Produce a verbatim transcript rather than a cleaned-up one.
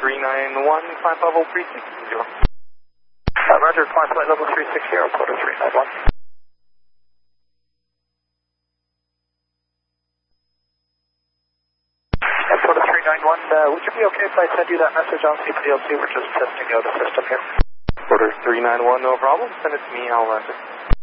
three nine one, climb level three six zero. Uh, Roger, climb flight level three six zero, quarter three nine one. Uh, quarter three nine one, uh, would you be okay if I send you that message on C P D L C? We're just testing out the system here. Quarter three nine one, no problem. Send it to me, I'll answer.